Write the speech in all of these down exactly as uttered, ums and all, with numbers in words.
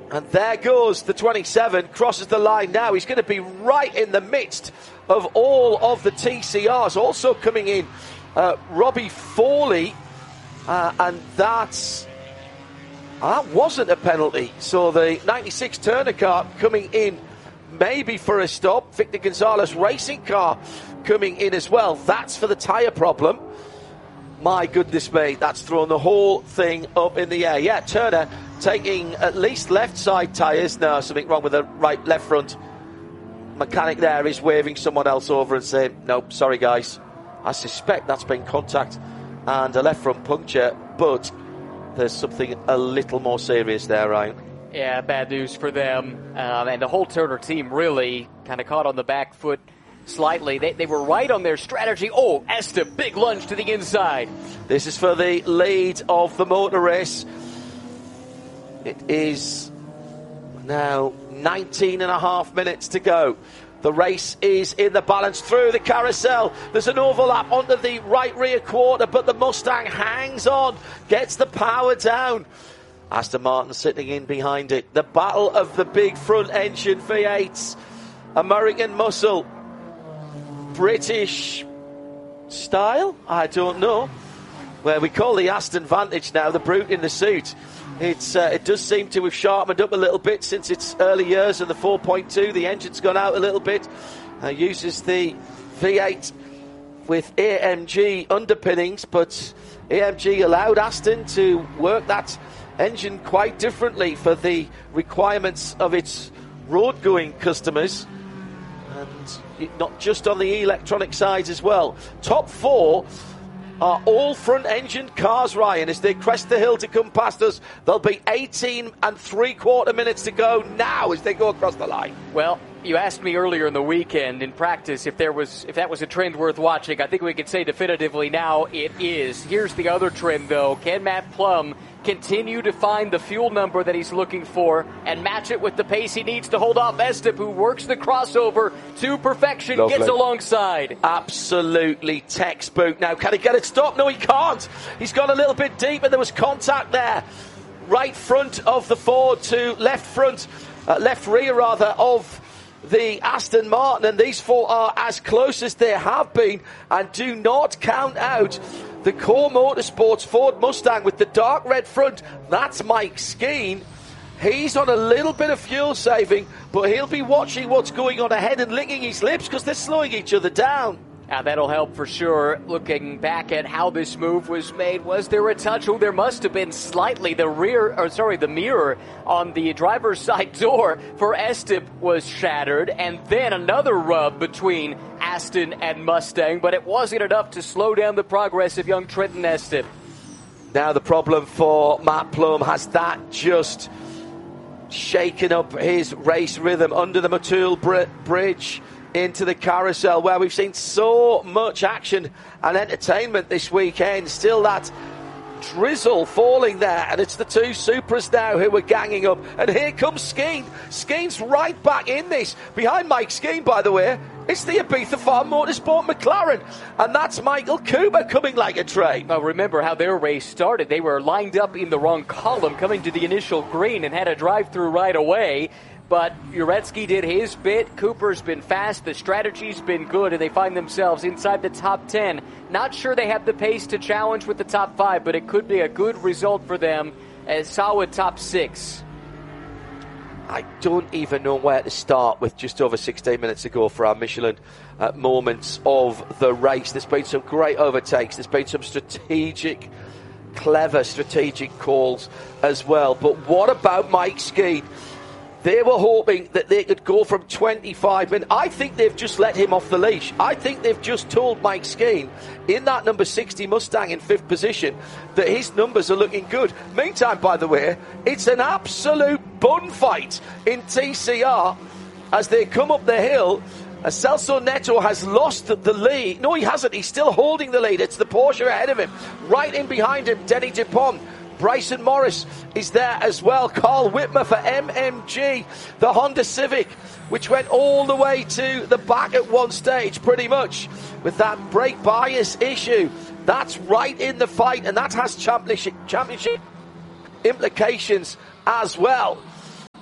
And there goes the twenty-seven, crosses the line now. He's going to be right in the midst of all of the T C Rs. Also coming in, uh, Robbie Foley, uh, and that's, that wasn't a penalty. So the ninety-six Turner car coming in maybe for a stop. Victor Gonzalez racing car coming in as well. That's for the tyre problem. My goodness me, that's thrown the whole thing up in the air. Yeah, Turner taking at least left side tyres. No, something wrong with the right left front. Mechanic there is waving someone else over and saying, nope, sorry guys. I suspect that's been contact and a left front puncture, but there's something a little more serious there, Ryan. Yeah, bad news for them. Um, and the whole Turner team really kind of caught on the back foot slightly. They, they were right on their strategy. Oh, Estep, big lunge to the inside. This is for the lead of the motor race. It is now nineteen and a half minutes to go. The race is in the balance through the carousel. There's an overlap onto the right rear quarter, but the Mustang hangs on, gets the power down. Aston Martin sitting in behind it. The battle of the big front engine V eights. American muscle. British style? I don't know. Where we call the Aston Vantage now the brute in the suit. It's uh, it does seem to have sharpened up a little bit since its early years, and the four point two, the engine's gone out a little bit. Uh, uses the V eight with A M G underpinnings, but A M G allowed Aston to work that engine quite differently for the requirements of its road-going customers, and not just on the electronic side as well. Top four are all front-engine cars, Ryan, as they crest the hill to come past us. There'll be eighteen and three-quarter minutes to go now as they go across the line. Well, you asked me earlier in the weekend in practice if there was if that was a trend worth watching. I think we could say definitively now it is. Here's the other trend, though. Can Matt Plum continue to find the fuel number that he's looking for and match it with the pace he needs to hold off Estep, who works the crossover to perfection, Lovely. Gets alongside. Absolutely textbook. Now, can he get it stopped? No, he can't. He's gone a little bit deep, and there was contact there. Right front of the Ford to left front, uh, left rear rather, of the Aston Martin, and these four are as close as they have been, and do not count out the Core Motorsports Ford Mustang with the dark red front. That's Mike Skeen. He's on a little bit of fuel saving, but he'll be watching what's going on ahead and licking his lips because they're slowing each other down. Now, that'll help for sure. Looking back at how this move was made, was there a touch? Oh, there must have been slightly. The rear, or sorry, the mirror on the driver's side door for Estep was shattered, and then another rub between Aston and Mustang, but it wasn't enough to slow down the progress of young Trenton Estep. Now the problem for Matt Plum, has that just shaken up his race rhythm under the Motul Br- Bridge? Into the carousel, where we've seen so much action and entertainment this weekend. Still that drizzle falling there, and it's the two Supras now who are ganging up, and here comes Skeen. Skeen's right back in this, behind Mike Skeen, by the way. It's the Ibiza Farm Motorsport McLaren, and that's Michael Cooper coming like a train. Well, remember how their race started. They were lined up in the wrong column coming to the initial green and had a drive-through right away. But Uretsky did his bit. Cooper's been fast. The strategy's been good, and they find themselves inside the top ten. Not sure they have the pace to challenge with the top five, but it could be a good result for them as solid top six. I don't even know where to start with just over sixteen minutes to go for our Michelin uh, moments of the race. There's been some great overtakes. There's been some strategic, clever strategic calls as well. But what about Mike Skeen? They were hoping that they could go from twenty-five, and I think they've just let him off the leash. I think they've just told Mike Skeen in that number sixty Mustang in fifth position that his numbers are looking good. Meantime, by the way, it's an absolute bun fight in T C R as they come up the hill. As Celso Neto has lost the lead. No, he hasn't. He's still holding the lead. It's the Porsche ahead of him. Right in behind him, Denny Dupont. Bryson Morris is there as well. Carl Whitmer for M M G, the Honda Civic, which went all the way to the back at one stage, pretty much, with that brake bias issue. That's right in the fight, and that has championship, championship implications as well.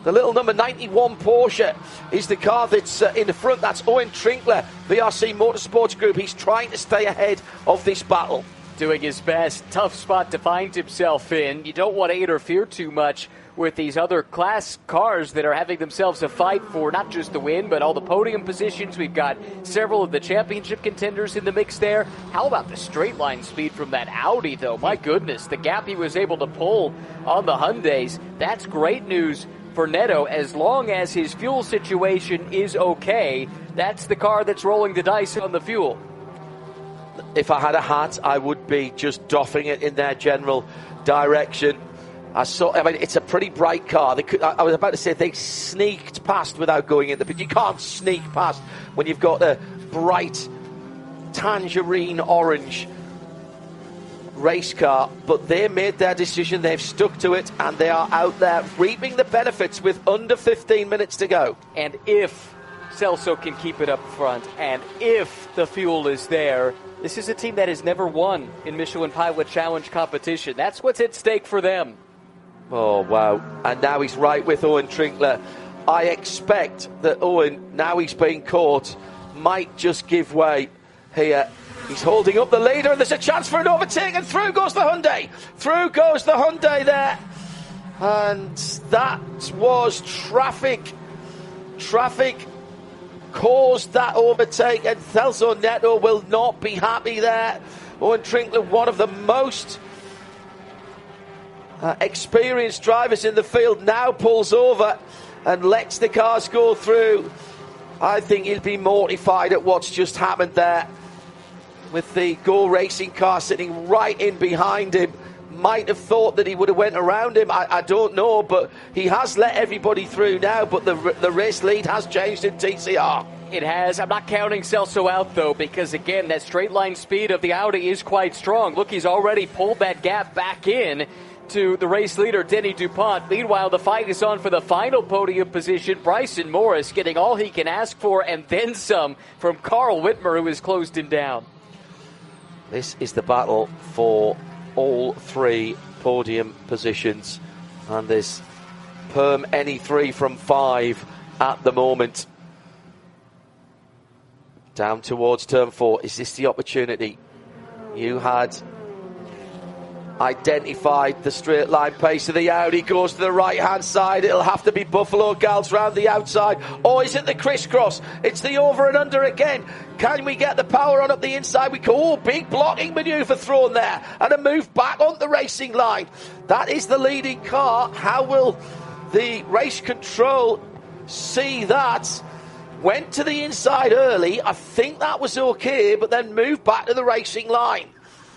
The little number ninety-one Porsche is the car that's uh, in the front. That's Owen Trinkler, B R C Motorsports Group. He's trying to stay ahead of this battle. Doing his best. Tough spot to find himself in. You don't want to interfere too much with these other class cars that are having themselves a fight for not just the win, but all the podium positions. We've got several of the championship contenders in the mix there. How about the straight line speed from that Audi, though? My goodness, the gap he was able to pull on the Hyundais. That's great news for Neto. As long as his fuel situation is okay, that's the car that's rolling the dice on the fuel. If I had a hat, I would be just doffing it in their general direction. I saw. I mean, it's a pretty bright car. They could, I, I was about to say they sneaked past without going in, but you can't sneak past when you've got a bright tangerine orange race car. But they made their decision. They've stuck to it, and they are out there reaping the benefits with under fifteen minutes to go. And if Celso can keep it up front, and if the fuel is there, this is a team that has never won in Michelin Pilot Challenge competition. That's what's at stake for them. Oh, wow. And now he's right with Owen Trinkler. I expect that Owen, now he's being caught, might just give way here. He's holding up the leader, and there's a chance for an overtake, and through goes the Hyundai. Through goes the Hyundai there. And that was traffic. Traffic caused that overtake, and Celso Neto will not be happy there. Owen Trinkler, one of the most uh, experienced drivers in the field, now pulls over and lets the cars go through. I think he'll be mortified at what's just happened there, with the Go Racing car sitting right in behind him. Might have thought that he would have went around him. I, I don't know, but he has let everybody through now, but the the race lead has changed in T C R. It has. I'm not counting Celso out, though, because, again, that straight line speed of the Audi is quite strong. Look, he's already pulled that gap back in to the race leader, Denny DuPont. Meanwhile, the fight is on for the final podium position. Bryson Morris getting all he can ask for and then some from Carl Whitmer, who has closed him down. This is the battle for all three podium positions, and there's perm any three from five at the moment. Down towards turn four. Is this the opportunity? You had identified the straight line pace of the Audi. Goes to the right hand side. It'll have to be Buffalo Gals round the outside. Or is it the crisscross? It's the over and under again. Can we get the power on up the inside? We go, oh, big blocking manoeuvre thrown there, and a move back on the racing line. That is the leading car. How will the race control see that? Went to the inside early. I think that was okay, but then moved back to the racing line.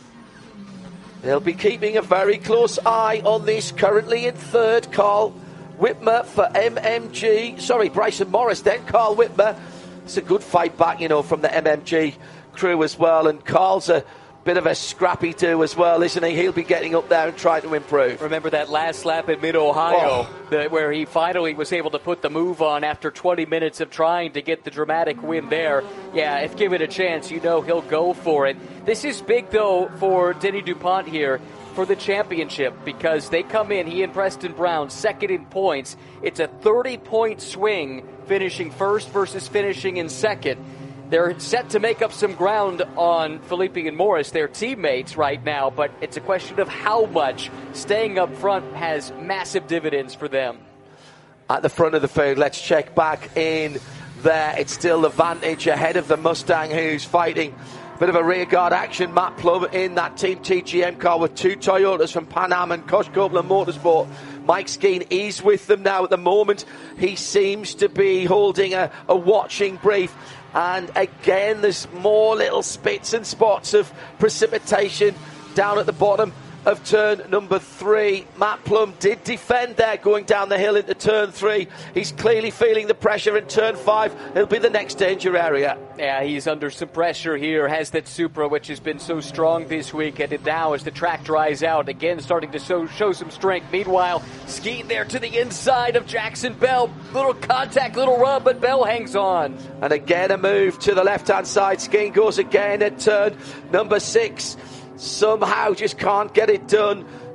They'll be keeping a very close eye on this. Currently in third, Carl Whitmer for M M G. Sorry, Bryson Morris, then Carl Whitmer. It's a good fight back, you know, from the M M G crew as well. And Carl's a bit of a scrappy too as well, isn't he? He'll be getting up there and trying to improve. Remember that last lap at Mid-Ohio, oh. the, where he finally was able to put the move on after twenty minutes of trying to get the dramatic win there. Yeah, if given a chance, you know he'll go for it. This is big, though, for Denny DuPont here for the championship, because they come in, he and Preston Brown, second in points. It's a thirty-point swing, finishing first versus finishing in second. They're set to make up some ground on Felipe and Morris, their teammates right now, but it's a question of how much. Staying up front has massive dividends for them. At the front of the field, let's check back in there. It's still the Vantage ahead of the Mustang, who's fighting a bit of a rearguard action. Matt Plum in that Team T G M car with two Toyotas from Pan Am and Kosh Copeland Motorsport. Mike Skeen is with them now at the moment. He seems to be holding a, a watching brief. And again, there's more little spits and spots of precipitation down at the bottom of turn number three. Matt Plum did defend there going down the hill into turn three. He's clearly feeling the pressure in turn five. It'll be the next danger area. Yeah, he's under some pressure here. Has that Supra, which has been so strong this week, and now as the track dries out, again starting to show, show some strength. Meanwhile, Skeen there to the inside of Jackson Bell. Little contact, little rub, but Bell hangs on. And again a move to the left-hand side. Skeen goes again at turn number six. Somehow just can't get it done.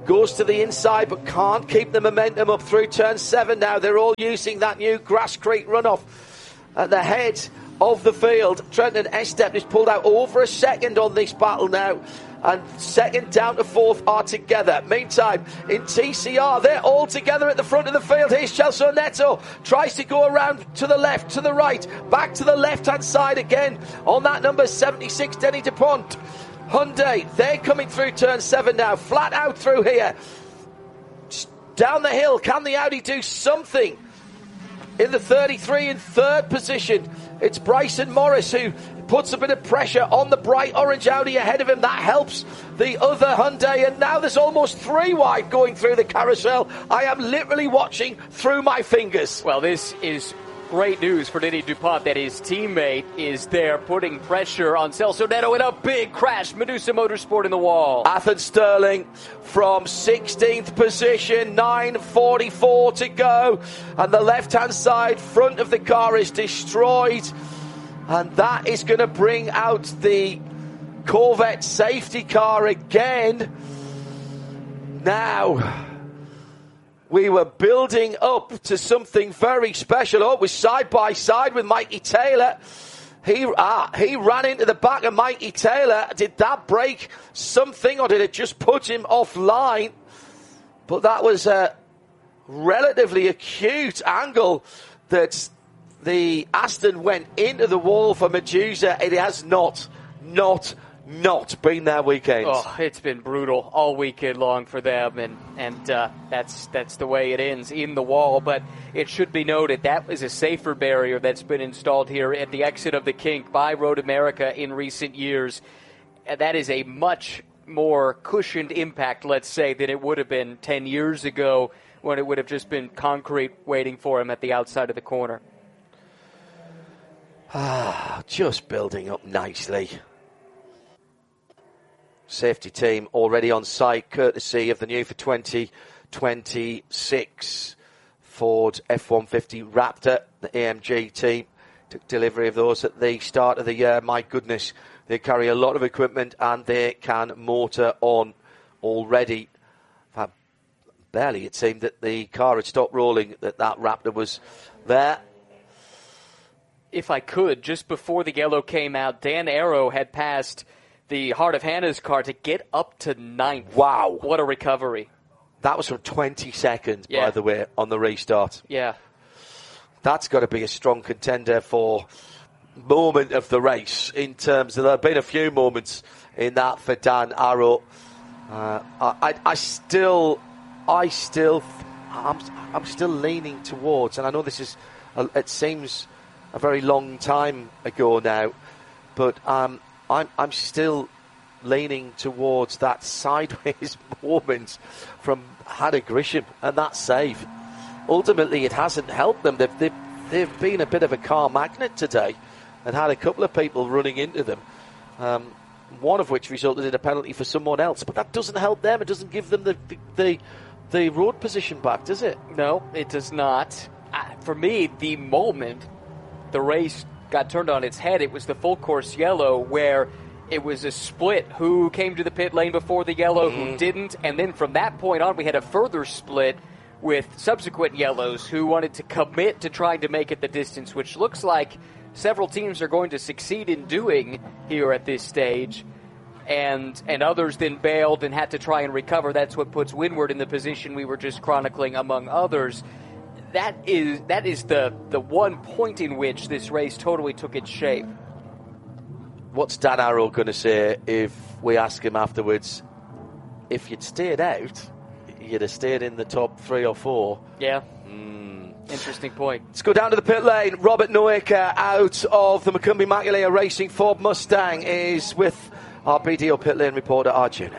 Goes to the inside, but can't keep the momentum up through turn seven now. They're all using that new Grasscrete runoff at the head of the field. Trenton Estep has pulled out over a second on this battle now. And second down to fourth are together. Meantime, in T C R, they're all together at the front of the field. Here's Celso Neto. Tries to go around to the left, to the right, back to the left-hand side again. On that number, seventy-six, Denny DuPont. Hyundai, they're coming through turn seven now. Flat out through here. Down the hill, can the Audi do something? In the thirty-three in third position, it's Bryson Morris who puts a bit of pressure on the bright orange Audi ahead of him. That helps the other Hyundai, and now there's almost three wide going through the carousel. I am literally watching through my fingers. Well, this is great news for Denny DuPont that his teammate is there putting pressure on Celso Neto in a big crash. Medusa Motorsport in the wall. Athan Sterling from sixteenth position, nine forty-four to go, and the left-hand side front of the car is destroyed, and that is going to bring out the Corvette safety car again. Now, we were building up to something very special. Oh, it was side by side with Mikey Taylor. He ah, he ran into the back of Mikey Taylor. Did that break something, or did it just put him offline? But that was a relatively acute angle that the Aston went into the wall for Medusa. It has not, not, not been their weekend. Oh, it's been brutal all weekend long for them, and and uh, that's that's the way it ends, in the wall. But it should be noted that was a safer barrier that's been installed here at the exit of the kink by Road America in recent years. And that is a much more cushioned impact, let's say, than it would have been ten years ago when it would have just been concrete waiting for him at the outside of the corner. Ah, just building up nicely. Safety team already on site, courtesy of the new for twenty twenty-six Ford F one fifty Raptor. The A M G team took delivery of those at the start of the year. My goodness, they carry a lot of equipment and they can motor on already. Barely it seemed that the car had stopped rolling, that that Raptor was there. If I could, just before the yellow came out, Dan Arrow had passed the Heart of Hannah's car to get up to ninth. Wow. What a recovery. That was from twenty seconds, yeah. by the way, on the restart. Yeah. That's got to be a strong contender for moment of the race in terms of, there have been a few moments in that for Dan Arrow. Uh, I, I still, I still, I'm, I'm still leaning towards, and I know this is, a, it seems a very long time ago now, but um, I'm, I'm still leaning towards that sideways moment from Hannah Grisham and that save. Ultimately, it hasn't helped them. They've, they've, they've been a bit of a car magnet today and had a couple of people running into them, um, one of which resulted in a penalty for someone else. But that doesn't help them. It doesn't give them the, the, the, the road position back, does it? No, it does not. Uh, for me, the moment the race got turned on its head, it was the full course yellow where it was a split who came to the pit lane before the yellow, mm. who didn't, and then from that point on we had a further split with subsequent yellows who wanted to commit to trying to make it the distance, which looks like several teams are going to succeed in doing here at this stage, and and others then bailed and had to try and recover. That's what puts Windward in the position we were just chronicling, among others. That is that is the, the one point in which this race totally took its shape. What's Dan Arrow going to say if we ask him afterwards, if you'd stayed out, you'd have stayed in the top three or four? Yeah. Mm. Interesting point. Let's go down to the pit lane. Robert Noaker out of the Macumbi Maculea Racing Ford Mustang is with our B D O pit lane reporter, Arjuna.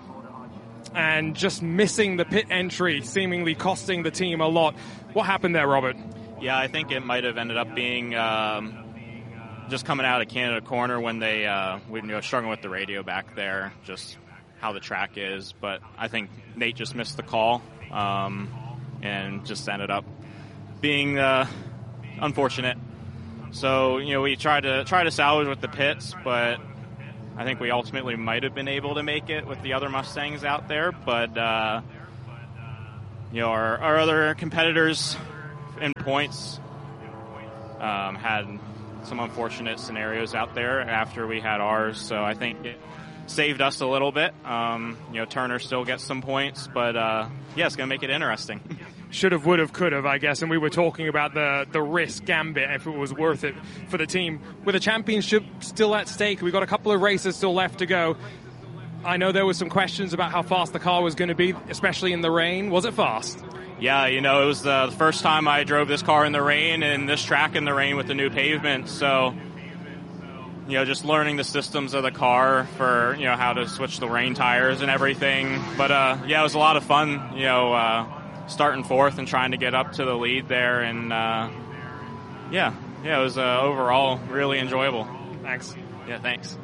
And just missing the pit entry, seemingly costing the team a lot. What happened there, Robert? Yeah, I think it might have ended up being um, just coming out of Canada Corner when they uh, we were struggling with the radio back there, just how the track is. But I think Nate just missed the call um, and just ended up being uh, unfortunate. So, you know, we tried to try to salvage with the pits, but I think we ultimately might have been able to make it with the other Mustangs out there, but uh, you know, our, our other competitors in points um, had some unfortunate scenarios out there after we had ours, so I think it saved us a little bit. Um, you know, Turner still gets some points, but uh, yeah, it's going to make it interesting. Should have, would have, could have, I guess. And we were talking about the, the risk gambit, if it was worth it for the team. With a championship still at stake, we've got a couple of races still left to go. I know there was some questions about how fast the car was going to be, especially in the rain. Was it fast? Yeah, you know, it was the first time I drove this car in the rain and this track in the rain with the new pavement. So, you know, just learning the systems of the car for, you know, how to switch the rain tires and everything. But, uh, yeah, it was a lot of fun, you know, uh, starting fourth and trying to get up to the lead there. And, uh, yeah, yeah, it was uh, overall really enjoyable. Thanks. Yeah, thanks.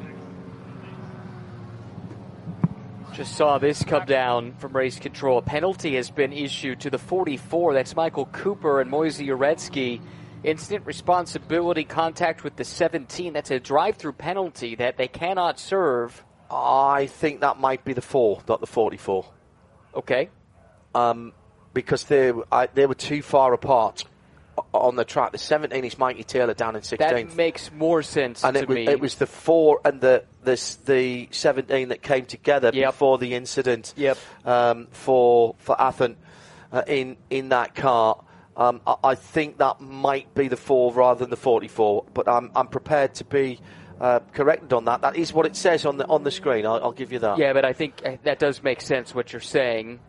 Just saw this come down from race control. A penalty has been issued to the forty-four. That's Michael Cooper and Moise Uretsky. Instant responsibility contact with the seventeen. That's a drive-through penalty that they cannot serve. I think that might be the four, not the forty-four. Okay. Um, because they, I, they were too far apart on the track. The seventeen is Mikey Taylor down in sixteenth. That makes more sense and to it was, me. it was the four and the this, the seventeen that came together yep. before the incident yep. um, for for Athen uh, in in that car. Um, I, I think that might be the four rather than the forty-four, but I'm I'm prepared to be uh, corrected on that. That is what it says on the on the screen. I'll, I'll give you that. Yeah, but I think that does make sense what you're saying.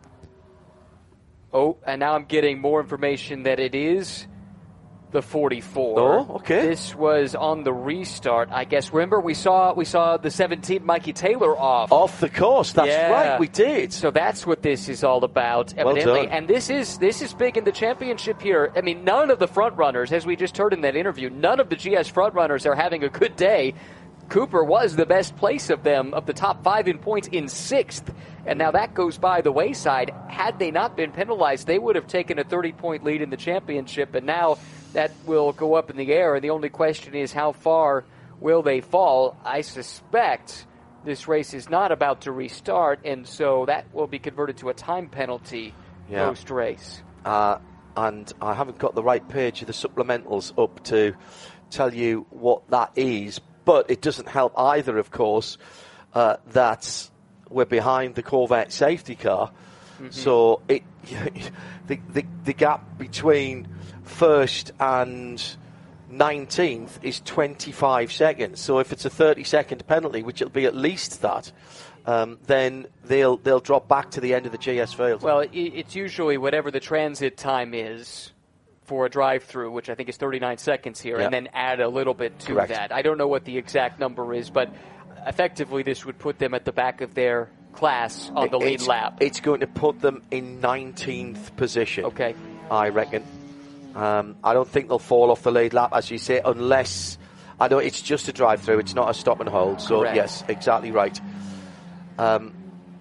Oh, and now I'm getting more information that it is the forty-four. Oh, okay. This was on the restart, I guess. Remember, we saw we saw the seventeen, Mikey Taylor off. Off the course, that's yeah. right, we did. So that's what this is all about, evidently. Well done. And this is this is big in the championship here. I mean, none of the front runners, as we just heard in that interview, none of the G S front runners are having a good day. Cooper was the best place of them, of the top five in points, in sixth. And now that goes by the wayside. Had they not been penalized, they would have taken a thirty-point lead in the championship. And now that will go up in the air. And the only question is, how far will they fall? I suspect this race is not about to restart. And so that will be converted to a time penalty yeah. post-race. Uh, and I haven't got the right page of the supplementals up to tell you what that is. But it doesn't help either, of course, uh, that we're behind the Corvette safety car. Mm-hmm. So it the, the the gap between first and nineteenth is twenty-five seconds. So if it's a thirty-second penalty, which it'll be at least that, um, then they'll they'll drop back to the end of the G S field. Well, it, it's usually whatever the transit time is for a drive-through, which I think is thirty-nine seconds here, yep. and then add a little bit to Correct. that. I don't know what the exact number is, but effectively this would put them at the back of their class on the lead it's, lap. It's going to put them in nineteenth position. Okay. I reckon. Um, I don't think they'll fall off the lead lap, as you say, unless... I know it's just a drive-through, it's not a stop and hold, so Correct. Yes, exactly right. Um,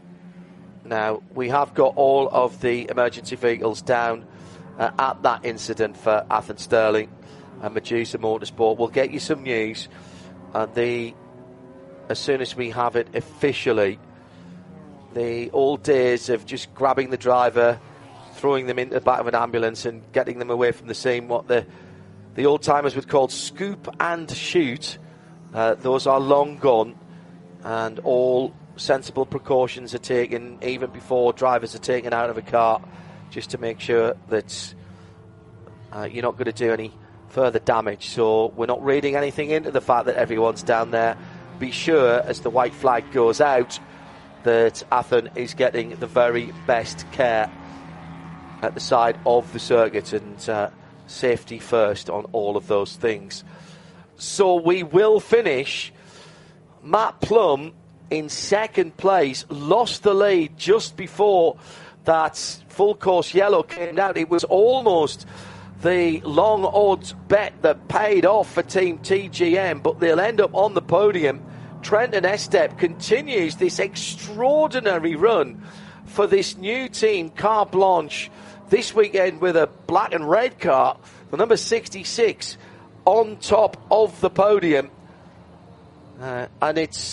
now, we have got all of the emergency vehicles down Uh, at that incident for Athens Sterling and Medusa Motorsport. We'll get you some news and the as soon as we have it officially. The old days of just grabbing the driver, throwing them into the back of an ambulance and getting them away from the scene, what the the old timers would call scoop and shoot, uh, those are long gone, and all sensible precautions are taken even before drivers are taken out of a car, just to make sure that uh, you're not going to do any further damage. So we're not reading anything into the fact that everyone's down there. Be sure, as the white flag goes out, that Athen is getting the very best care at the side of the circuit, and uh, safety first on all of those things. So we will finish. Matt Plum in second place, lost the lead just before that full course yellow came down. It was almost the long odds bet that paid off for Team T G M, but they'll end up on the podium. Trenton Estep continues this extraordinary run for this new team, Car Blanche, this weekend with a black and red car, the number sixty-six on top of the podium. Uh, and it's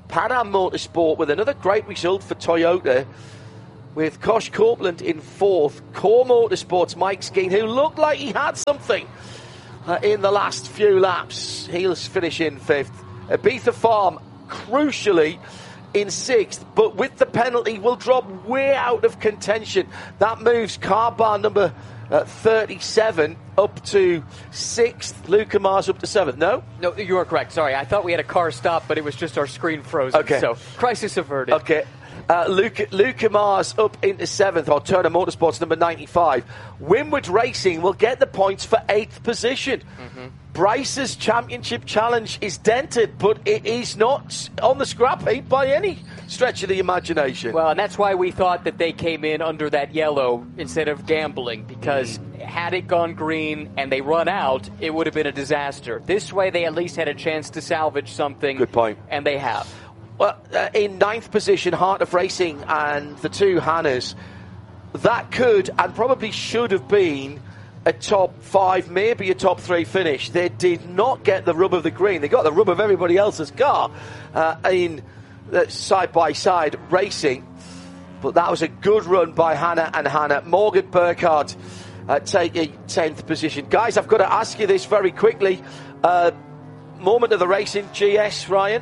Pan Am Motorsport with another great result for Toyota, with Kosh Copeland in fourth. Core Motorsports' Mike Skeen, who looked like he had something uh, in the last few laps, he'll finish in fifth. Ibiza Farm, crucially, in sixth, but with the penalty will drop way out of contention. That moves car bar number uh, thirty-seven up to sixth. Luca Mars up to seventh. No? No, you are correct. Sorry, I thought we had a car stop, but it was just our screen frozen. Okay. So, crisis averted. Okay. Uh, Luca, Luca Mars up into seventh, or Turner Motorsports number ninety-five. Winward Racing will get the points for eighth position. Mm-hmm. Bryce's championship challenge is dented, but it is not on the scrap heap by any stretch of the imagination. Well, and that's why we thought that they came in under that yellow instead of gambling, because mm. had it gone green and they run out, it would have been a disaster. This way, they at least had a chance to salvage something. Good point. And they have. Well, uh, in ninth position, Heart of Racing and the two Hannas, that could and probably should have been a top five, maybe a top three finish. They did not get the rub of the green. They got the rub of everybody else's car uh, in uh, side-by-side racing. But that was a good run by Hannah and Hannah. Morgan Burkhardt uh, taking tenth position. Guys, I've got to ask you this very quickly. Uh, moment of the race in G S, Ryan?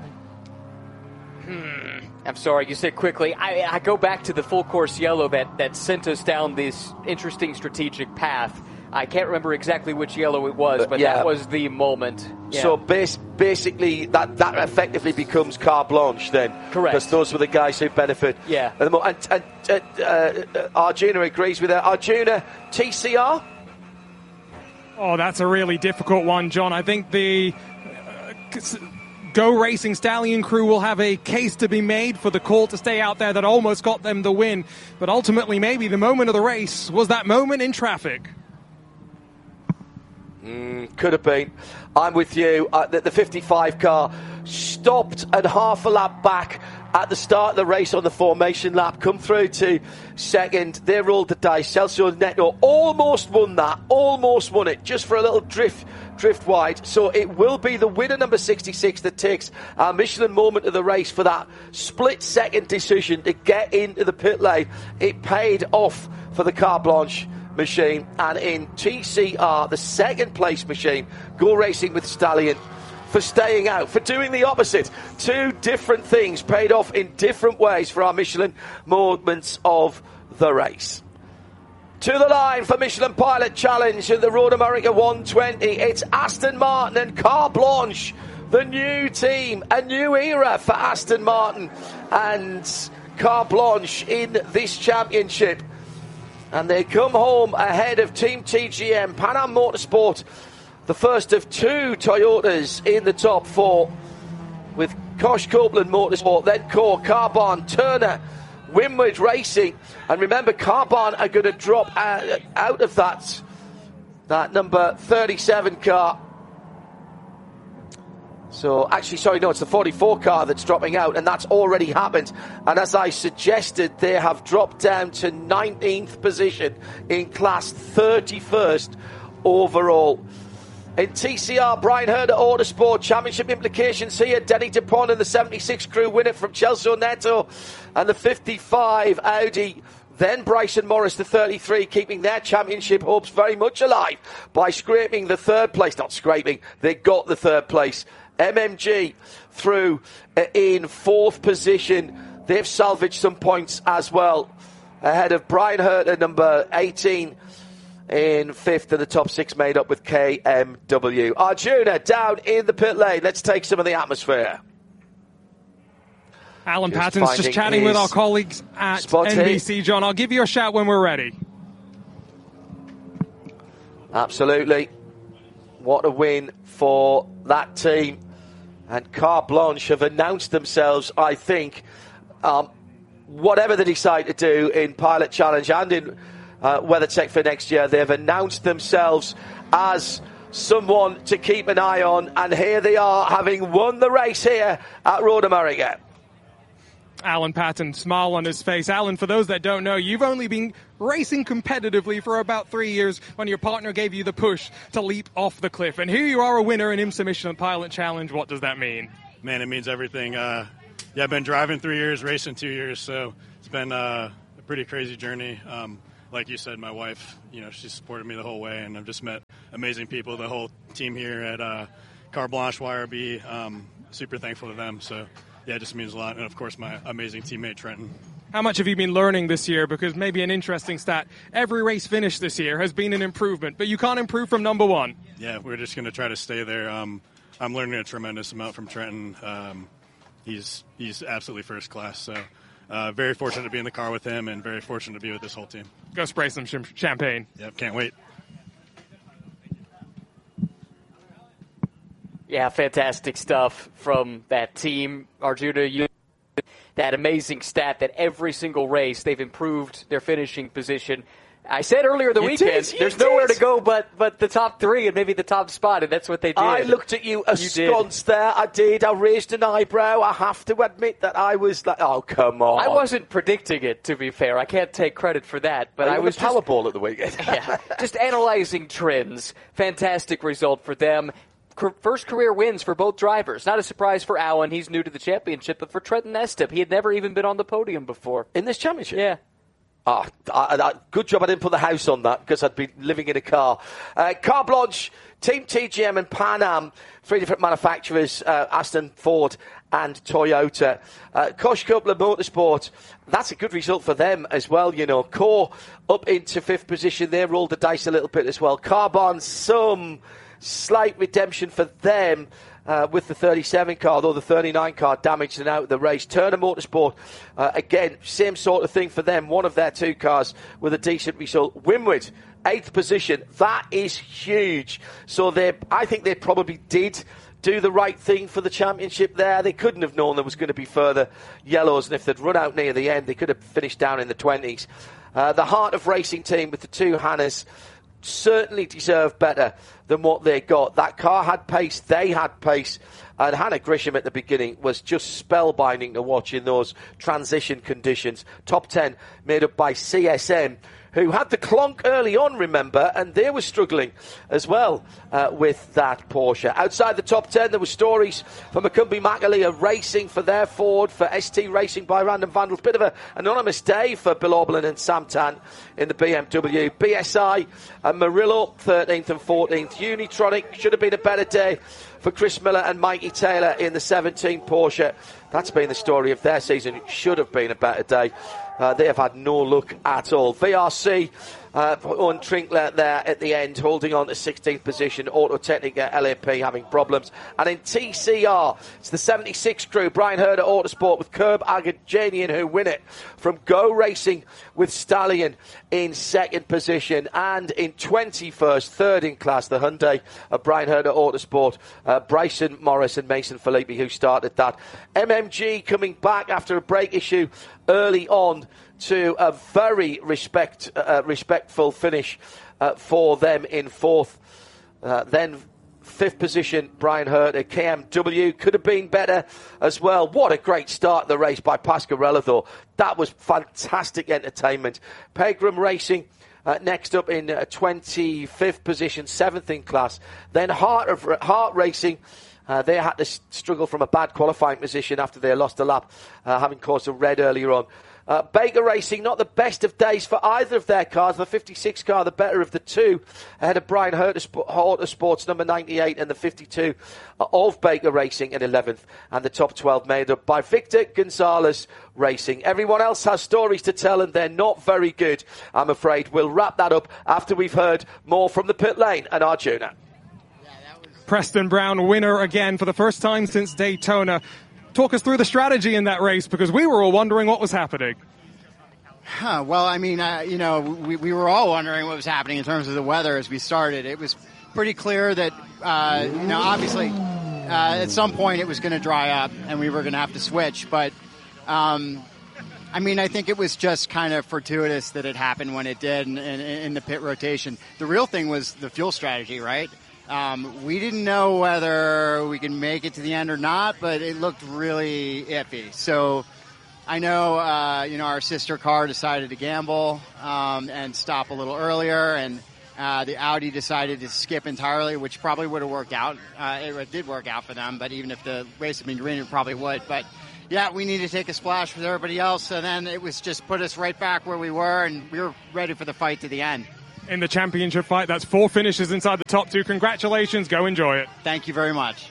Hmm. I'm sorry, you said quickly. I, I go back to the full course yellow that, that sent us down this interesting strategic path. I can't remember exactly which yellow it was, but yeah. that was the moment. Yeah. So bas- basically, that, that effectively becomes carte blanche then. Correct. Because those were the guys who benefit. Yeah. And, and, and uh, uh, Arjuna agrees with that. Arjuna, T C R? Oh, that's a really difficult one, John. I think the Uh, Go Racing Stallion crew will have a case to be made for the call to stay out there that almost got them the win. But ultimately, maybe the moment of the race was that moment in traffic. Mm, could have been. I'm with you. Uh, the, the fifty-five car stopped at half a lap back at the start of the race on the formation lap, come through to second. They rolled the dice. Celso Neto almost won that, almost won it, just for a little drift drift wide. So it will be the winner, number sixty-six, that takes our Michelin moment of the race for that split second decision to get into the pit lane. It paid off for the carte blanche machine. And in T C R, the second place machine, Go Racing with Stallion, for staying out, for doing the opposite. Two different things paid off in different ways for our Michelin moments of the race. To the line for Michelin Pilot Challenge in the Road America one twenty. It's Aston Martin and Carte Blanche, the new team, a new era for Aston Martin and Carte Blanche in this championship. And they come home ahead of Team T G M, Pan Am Motorsport, the first of two Toyotas in the top four, with Kosh Copeland Motorsport, then Core, Carbon, Turner, Winward Racing. And remember, Carbon are going to drop out, out of that, that number thirty-seven car. So, actually, sorry, no, it's the forty-four car that's dropping out, and that's already happened. And as I suggested, they have dropped down to nineteenth position in class, thirty-first overall. In T C R, Brian Herder Autosport, championship implications here. Denny DuPont and the seventy-six crew win it from Celso Neto, and the fifty-five Audi. Then Bryson Morris, the thirty-three, keeping their championship hopes very much alive by scraping the third place. Not scraping, they got the third place. M M G through in fourth position. They've salvaged some points as well, ahead of Brian Herter, number eighteen, in fifth, and the top six made up with K M W. Arjuna down in the pit lane. Let's take some of the atmosphere. Alan Just Patton's just chatting with our colleagues at N B C. John, I'll give you a shout when we're ready. Absolutely. What a win for that team. And Carte Blanche have announced themselves, I think, um, whatever they decide to do in Pilot Challenge and in uh, WeatherTech for next year, they've announced themselves as someone to keep an eye on. And here they are, having won the race here at Road America. Alan Patton, smile on his face. Alan, for those that don't know, you've only been racing competitively for about three years when your partner gave you the push to leap off the cliff. And here you are, a winner in IMSA Michelin Pilot Challenge. What does that mean? man, it means everything. Uh, yeah, I've been driving three years, racing two years, so it's been uh, a pretty crazy journey. Um, like you said, my wife, you know, she supported me the whole way, and I've just met amazing people, the whole team here at uh, Carte Blanche Y R B. Um, super thankful to them. So, yeah, it just means a lot. And, of course, my amazing teammate, Trenton. How much have you been learning this year? Because maybe an interesting stat, every race finish this year has been an improvement, but you can't improve from number one. Yeah, we're just going to try to stay there. Um, I'm learning a tremendous amount from Trenton. Um, he's he's absolutely first class. So uh, very fortunate to be in the car with him and very fortunate to be with this whole team. Go spray some sh- champagne. Yep, can't wait. Yeah, fantastic stuff from that team. Arjuna, you that amazing stat that every single race they've improved their finishing position. I said earlier the You weekend, did, there's did. nowhere to go but but the top three and maybe the top spot, and that's what they did. I looked at you askance there. I did. I raised an eyebrow. I have to admit that I was like, oh, come on. I wasn't predicting it, to be fair. I can't take credit for that. But Well, I was just, Powerball at the weekend. yeah, just analyzing trends. Fantastic result for them. First career wins for both drivers. Not a surprise for Allen. He's new to the championship. But for Trenton Estep, he had never even been on the podium before. In this championship? Yeah. Ah, I, I, good job I didn't put the house on that because I'd be living in a car. Uh, Carte Blanche, Team T G M and Pan Am, three different manufacturers, uh, Aston, Ford and Toyota. Uh, Kosh Coupler Motorsport, that's a good result for them as well, you know. Core up into fifth position. They rolled the dice a little bit as well. Carbon, some slight redemption for them. Uh, with the thirty-seven car, although the thirty-nine car damaged and out of the race. Turner Motorsport, uh, again, same sort of thing for them. One of their two cars with a decent result. Winwood, eighth position. That is huge. So they, I think they probably did do the right thing for the championship there. They couldn't have known there was going to be further yellows, and if they'd run out near the end, they could have finished down in the twenties. Uh, the Heart of Racing team with the two Hannahs certainly deserve better than what they got. That car had pace, they had pace, and Hannah Grisham at the beginning was just spellbinding to watch in those transition conditions. Top ten made up by C S M, who had the clonk early on, remember, and they were struggling as well uh, with that Porsche. Outside the top ten, there were stories from Macumbi Makalia Racing for their Ford, for S T Racing by Random Vandals. Bit of an anonymous day for Bill Oberlin and Sam Tan in the B M W. B S I and Murillo, thirteenth and fourteenth. Unitronic, should have been a better day for Chris Miller and Mikey Taylor in the seventeen Porsche. That's been the story of their season. It should have been a better day. Uh, they have had no luck at all. V R C, uh, Owen Trinkler there at the end, holding on to sixteenth position. Autotechnica, L A P having problems. And in T C R, it's the seventy-six crew, Brian Herder Autosport with Curb Agajanian, who win it from Go Racing with Stallion in second position. And in twenty-first, third in class, the Hyundai of Brian Herder Autosport, uh, Bryson Morris and Mason Filippi, who started that. M M G coming back after a brake issue early on to a very respect, uh, respectful finish uh, for them in fourth. Uh, then fifth position, Brian Herter. K M W could have been better as well. What a great start of the race by Pasquarella, though. That was fantastic entertainment. Pegram Racing uh, next up in uh, twenty-fifth position, seventh in class. Then Heart of Heart Racing. Uh, they had to struggle from a bad qualifying position after they lost a lap, uh, having caused a red earlier on. Uh, Baker Racing, not the best of days for either of their cars. The fifty-six car, the better of the two, ahead of Brian Herter Sports, number ninety-eight, and the fifty-two of Baker Racing in eleventh. And the top twelve made up by Victor Gonzalez Racing. Everyone else has stories to tell, and they're not very good, I'm afraid. We'll wrap that up after we've heard more from the pit lane and Arjuna. Preston Brown, winner again for the first time since Daytona. Talk us through the strategy in that race, because we were all wondering what was happening. Huh, well, I mean, uh, you know, we, we were all wondering what was happening in terms of the weather as we started. It was pretty clear that, uh, you know, obviously uh, at some point it was going to dry up and we were going to have to switch. But, um, I mean, I think it was just kind of fortuitous that it happened when it did in, in, in the pit rotation. The real thing was the fuel strategy, right? Um, we didn't know whether we could make it to the end or not, but it looked really iffy. So I know, uh, you know, our sister car decided to gamble um, and stop a little earlier, and Uh, the Audi decided to skip entirely, which probably would have worked out. Uh, it, it did work out for them, but even if the race had been green, it probably would. But, yeah, we need to take a splash with everybody else. So then it was just put us right back where we were, and we were ready for the fight to the end. In the championship fight, that's four finishes inside the top two. Congratulations. Go enjoy it. Thank you very much.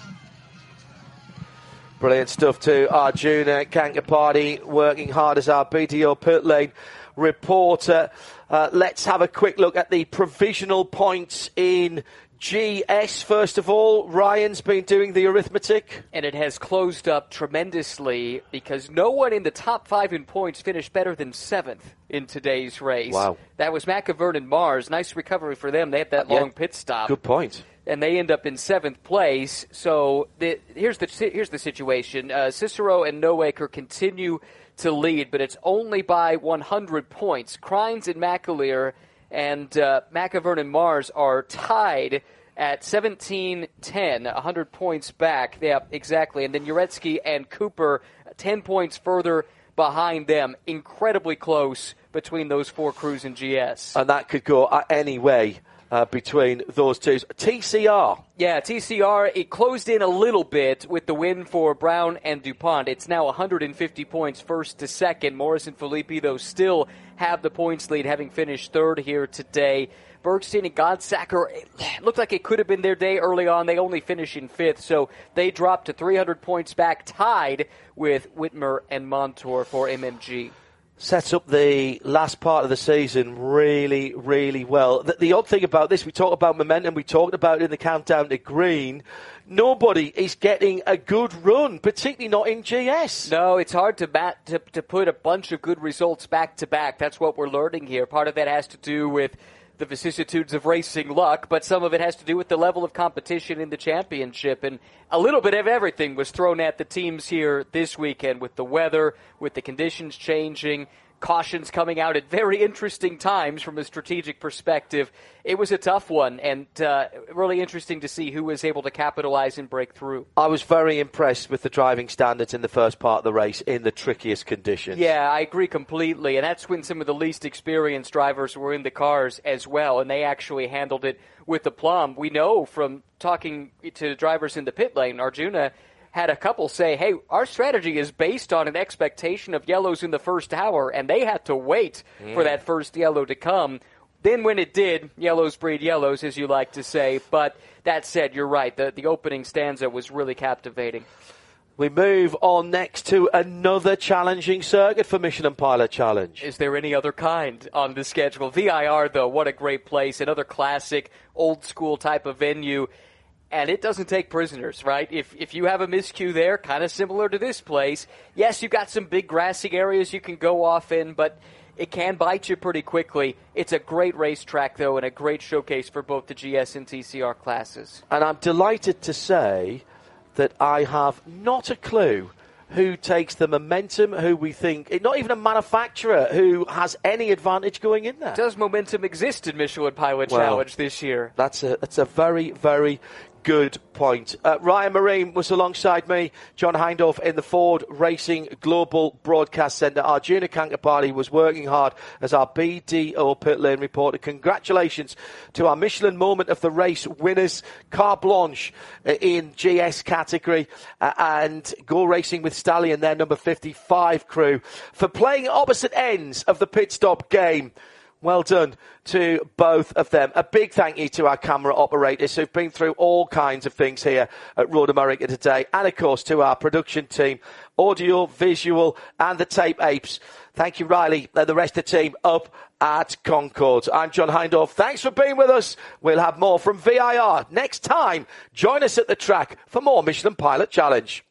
Brilliant stuff to Arjuna Kankapati, working hard as our B D O pit lane reporter. Uh, let's have a quick look at the provisional points in G S. First of all, Ryan's been doing the arithmetic. And it has closed up tremendously because no one in the top five in points finished better than seventh in today's race. Wow. That was McEvern and Mars. Nice recovery for them. They had that Yeah. long pit stop. Good point. And they end up in seventh place. So the, here's the here's the situation. Uh, Cicero and Noaker continue to lead, but it's only by one hundred points. Crines and McAleer and uh, McEvern and Mars are tied at seventeen ten, one hundred points back. Yeah, exactly. And then Uretsky and Cooper ten points further behind them. Incredibly close between those four crews in G S. And that could go any way uh, between those two. T C R. Yeah, T C R, it closed in a little bit with the win for Brown and DuPont. It's now one hundred fifty points first to second. Morris and Filippi, though, still have the points lead, having finished third here today. Bergstein and Godsacker, it looked like it could have been their day early on. They only finish in fifth, so they dropped to three hundred points back, tied with Whitmer and Montour for M M G. Sets up the last part of the season really, really well. The, the odd thing about this, we talked about momentum, we talked about it in the countdown to green. Nobody is getting a good run, particularly not in G S. No, it's hard to, bat, to, to put a bunch of good results back to back. That's what we're learning here. Part of that has to do with the vicissitudes of racing luck, but some of it has to do with the level of competition in the championship. And a little bit of everything was thrown at the teams here this weekend with the weather, with the conditions changing, cautions coming out at very interesting times from a strategic perspective. It was a tough one, and uh, really interesting to see who was able to capitalize and break through. I was very impressed with the driving standards in the first part of the race in the trickiest conditions. Yeah, I agree completely, and that's when some of the least experienced drivers were in the cars as well, and they actually handled it with aplomb. We know from talking to drivers in the pit lane, Arjuna had a couple say, hey, our strategy is based on an expectation of yellows in the first hour, and they had to wait mm. for that first yellow to come. Then when it did, yellows breed yellows, as you like to say. But that said, you're right. The, the opening stanza was really captivating. We move on next to another challenging circuit for Michelin Pilot Challenge. Is there any other kind on the schedule? V I R, though, what a great place. Another classic, old-school type of venue. And it doesn't take prisoners, right? If if you have a miscue there, kind of similar to this place, yes, you've got some big grassy areas you can go off in, but it can bite you pretty quickly. It's a great racetrack, though, and a great showcase for both the G S and T C R classes. And I'm delighted to say that I have not a clue who takes the momentum, who we think, not even a manufacturer who has any advantage going in there. Does momentum exist in Michelin Pilot well, Challenge this year? That's a, that's a very, very good point. Uh, Ryan Marine was alongside me, John Hindhaugh in the Ford Racing Global Broadcast Centre. Arjuna Kankapati was working hard as our B D O pit lane reporter. Congratulations to our Michelin Moment of the Race winners, Carte Blanche in G S category uh, and Go Racing with Stallion, their number fifty-five crew, for playing opposite ends of the pit stop game. Well done to both of them. A big thank you to our camera operators who've been through all kinds of things here at Road America today. And, of course, to our production team, audio, visual, and the tape apes. Thank you, Riley, and the rest of the team up at Concord. I'm John Hindhaugh. Thanks for being with us. We'll have more from V I R next time. Join us at the track for more Michelin Pilot Challenge.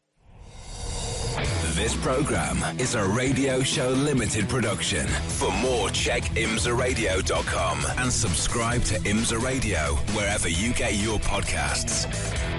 This program is a Radio Show Limited production. For more, check imsa radio dot com and subscribe to IMSA Radio wherever you get your podcasts.